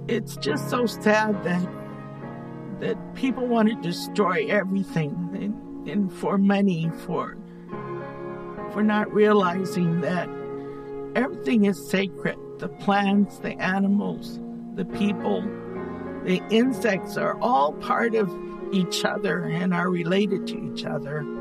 it's just so sad that people want to destroy everything, and for money, for not realizing that everything is sacred. The plants, the animals, the people, the insects are all part of each other and are related to each other.